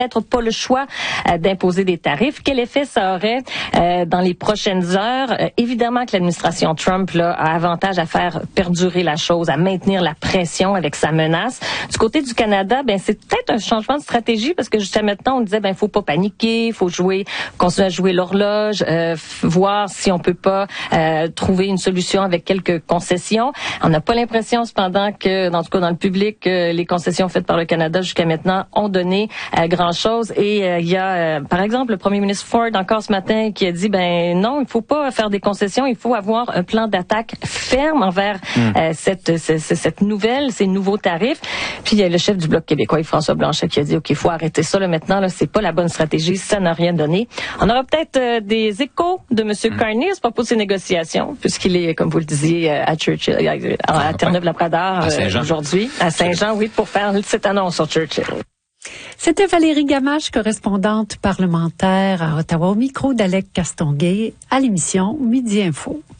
pas le choix d'imposer des tarifs. Quel effet ça aurait dans les prochaines heures? Évidemment que l'administration Trump là, a avantage à faire perdurer la chose, à maintenir la pression avec sa menace. Du côté du Canada, c'est peut-être un changement de stratégie parce que jusqu'à maintenant, on disait faut pas paniquer, faut continuer à jouer l'horloge, voir si on peut pas trouver une solution avec quelques concessions. On n'a pas l'impression cependant que, en tout cas dans le public, les concessions faites par le Canada jusqu'à maintenant ont donné grand-chose. Et il y a, par exemple, le premier ministre Ford, encore ce matin, qui a dit, non, il faut pas faire des concessions, il faut avoir un plan d'attaque ferme envers cette nouvelle, ces nouveaux tarifs. Puis il y a le chef du Bloc québécois, François Blanchet, qui a dit, OK, il faut arrêter ça là, maintenant, là, c'est pas la bonne stratégie, ça n'a rien donné. On aura peut-être des échos de M. Carney à propos de ces négociations, puisqu'il est, comme vous le disiez, à Churchill, à Terre-Neuve-Labrador aujourd'hui, à Saint-Jean, oui, pour faire cette annonce sur Churchill. C'était Valérie Gamache, correspondante parlementaire à Ottawa, au micro d'Alec Castonguay, à l'émission Midi Info.